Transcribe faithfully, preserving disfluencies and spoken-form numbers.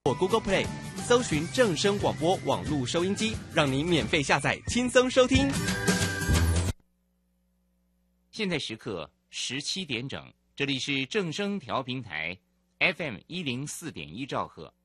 或 Google Play 搜寻正声广播网络收音机，让你免费下载，轻松收听。 现在时刻十七点整，这里是正声调频台 F M 一零四点一兆赫，